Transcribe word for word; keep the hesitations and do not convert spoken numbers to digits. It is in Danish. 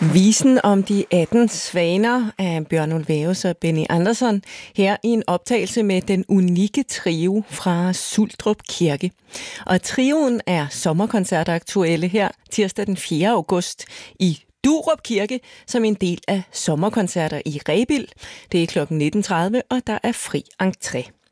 Visen om de atten svaner af Bjørn Ulvaeus og Benny Andersson her i en optagelse med den unikke trio fra Suldrup Kirke. Og trioen er sommerkoncertaktuelle her tirsdag den fjerde august i Durup Kirke som en del af sommerkoncerter i Rebild. Det er klokken nitten tredive, og der er fri entré.